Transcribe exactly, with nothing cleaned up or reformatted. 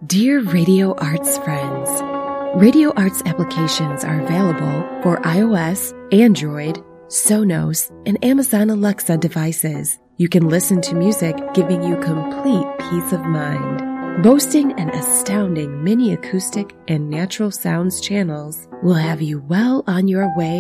Dear Radio Arts friends, Radio Arts applications are available for iOS, Android, Sonos, and Amazon Alexa devices. You can listen to music giving you complete peace of mind. Boasting an astounding mini acoustic and natural sounds channels will have you well on your way